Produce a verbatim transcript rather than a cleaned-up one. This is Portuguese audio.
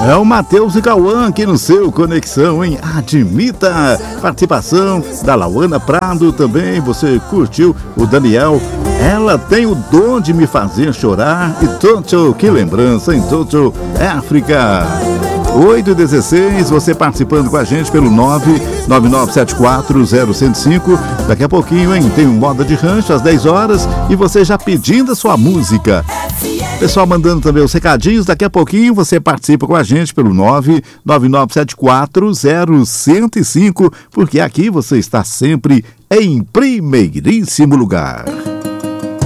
É o Matheus e Cauã aqui no seu Conexão, hein? Admita! Participação da Lauana Prado também. Você curtiu o Daniel? Ela tem o dom de me fazer chorar. E Toto, que lembrança, hein? Toto, África. oito e dezesseis, você participando com a gente pelo nove nove nove sete quatro zero zero cinco. Daqui a pouquinho, hein? Tem um Moda de Rancho às dez horas e você já pedindo a sua música. Pessoal mandando também os recadinhos. Daqui a pouquinho você participa com a gente pelo nove nove nove sete quatro zero zero cinco, porque aqui você está sempre em primeiríssimo lugar.